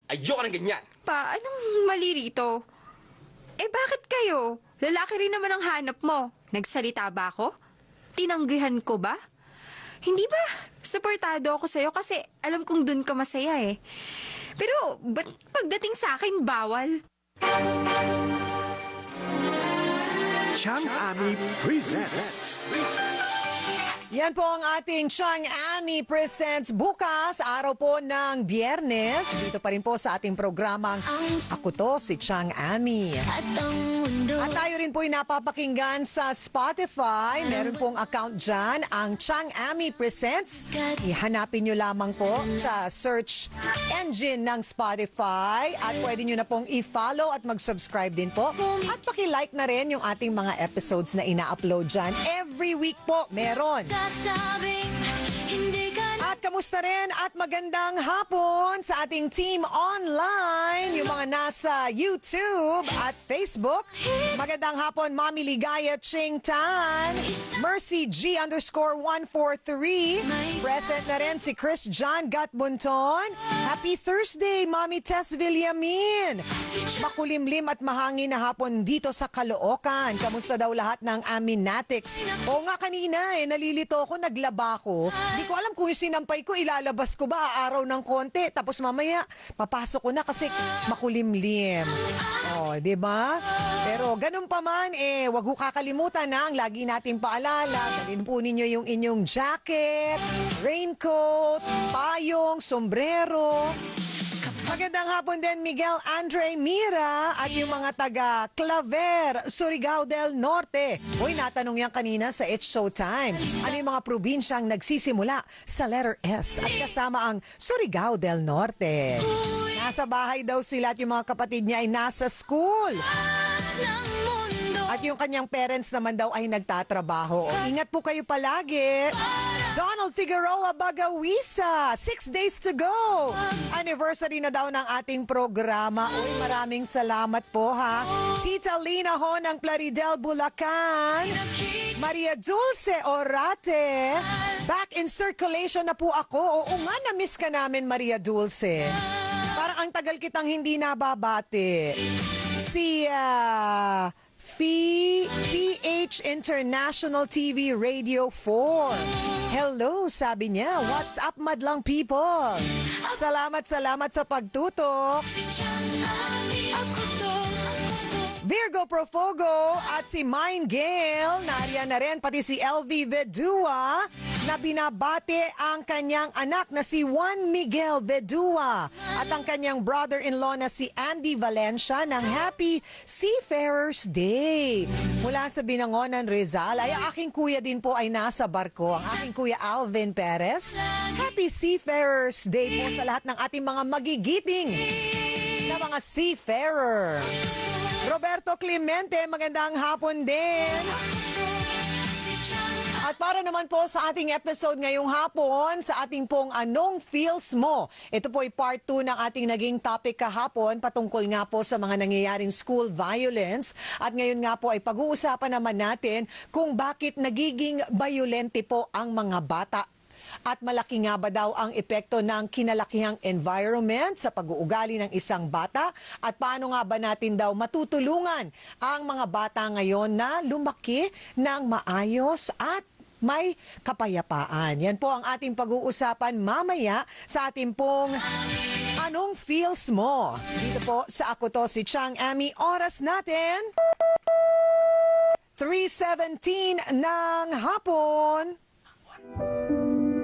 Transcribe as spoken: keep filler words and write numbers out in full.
Ayoko ng ganyan. Pa, anong mali rito? Eh bakit kayo? Lalaki rin naman ang hanap mo. Nagsalita ba ako? Tinanggihan ko ba? Hindi ba? Suportado ako sa'yo kasi alam kong dun ka masaya eh. Pero ba't pagdating sa akin bawal? Chang Ami presents. Yan po ang ating Chang Ami Presents bukas, araw po ng Biyernes. Dito pa rin po sa ating programang Ako To, si Chang Ami. At tayo rin po ay napapakinggan sa Spotify. Meron pong account dyan, ang Chang Ami Presents. Ihanapin nyo lamang po sa search engine ng Spotify. At pwede nyo na pong i-follow at mag-subscribe din po. At paki-like na rin yung ating mga episodes na ina-upload dyan. Every week po, meron. At kamusta rin at magandang hapon sa ating team online, yung mga nasa YouTube at Facebook. Magandang hapon, Mami Ligaya Ching Tan, Mercy G underscore one four three. Present na rin si Chris John Gatbunton. Happy Thursday, Mami Tess Villamin. Makulimlim at mahangin na hapon dito sa Caloocan. Kamusta daw lahat ng Aminatics? O nga kanina eh, nalilito ako, naglaba ko. Hindi ko alam kung yung sinampay ko, ilalabas ko ba araw ng konti. Tapos mamaya, papasok ko na kasi makulimlim. O, di ba? Pero ganun pa man, eh, wag ho kakalimutan na ang lagi natin paalala. Dalhin po ninyo yung inyong jacket, raincoat, payong, sombrero. Magandang hapon din Miguel Andre Mira at yung mga taga Claver, Surigao del Norte. Uy, natanong yan kanina sa It's Showtime. Ano yung mga probinsyang nagsisimula sa letter S at kasama ang Surigao del Norte? Nasa bahay daw sila at yung mga kapatid niya ay nasa school. At yung kanyang parents naman daw ay nagtatrabaho. Ingat po kayo palagi. Donald Figueroa Bagawisa, six days to go. Anniversary na daw ng ating programa. Uy, maraming salamat po ha. Tita Lina ho ng Plaridel, Bulacan. Maria Dulce Orate. Back in circulation na po ako. Oo nga, na-miss ka namin, Maria Dulce. Parang ang tagal kitang hindi nababate. Si... Uh, P H International T V Radio four. Hello, sabi niya. What's up, madlang people? Salamat, salamat sa pagtutok. Virgo Profogo at si Mind Gale, nariyan na rin pati si L V Vedua na binabate ang kanyang anak na si Juan Miguel Vedua at ang kanyang brother-in-law na si Andy Valencia ng Happy Seafarers Day. Mula sa Binangonan, Rizal, ay aking kuya din po ay nasa barko, ang aking kuya Alvin Perez. Happy Seafarers Day po sa lahat ng ating mga magigiting na mga seafarer. Roberto Clemente, magandang hapon din. At para naman po sa ating episode ngayong hapon, sa ating pong Anong Feels Mo? Ito po ay part two ng ating naging topic kahapon, patungkol nga po sa mga nangyayaring school violence. At ngayon nga po ay pag-uusapan naman natin kung bakit nagiging violente po ang mga bata. At malaki nga ba daw ang epekto ng kinalakihang environment sa pag-uugali ng isang bata? At paano nga ba natin daw matutulungan ang mga bata ngayon na lumaki ng maayos at may kapayapaan? Yan po ang ating pag-uusapan mamaya sa ating pong Anong Feels Mo? Dito po sa Ako To, si Chang Ami. Oras natin three seventeen ng hapon.